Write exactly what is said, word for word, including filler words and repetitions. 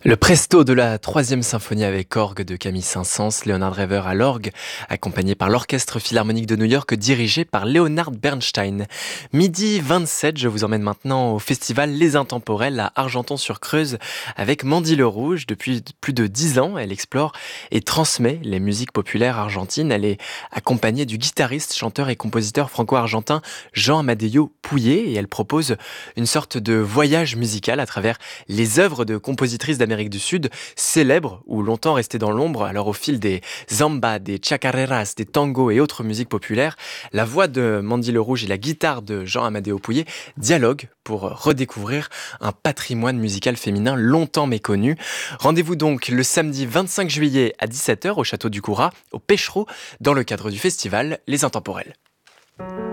Le presto de la troisième symphonie avec orgue de Camille Saint-Saëns, Leonard Rêver à l'orgue, accompagné par l'Orchestre Philharmonique de New York, dirigé par Leonard Bernstein. Midi vingt-sept, je vous emmène maintenant au festival Les Intemporels à Argenton-sur-Creuse avec Mandy Le Rouge. Depuis plus de dix ans, elle explore et transmet les musiques populaires argentines. Elle est accompagnée du guitariste, chanteur et compositeur franco-argentin Jean Amadeo Pouillet et elle propose une sorte de voyage musical à travers les œuvres de compositrices d'Amérique du Sud, célèbres ou longtemps restées dans l'ombre. Alors au fil des zambas, des chacareras, des tangos et autres musiques populaires, la voix de Mandy Le Rouge et la guitare de Jean Amadeo Pouillet dialoguent pour redécouvrir un patrimoine musical féminin longtemps méconnu. Rendez-vous donc le samedi vingt-cinq juillet à dix-sept heures au Château du Courat, au Pêchereau, dans le cadre du festival Les Intemporels.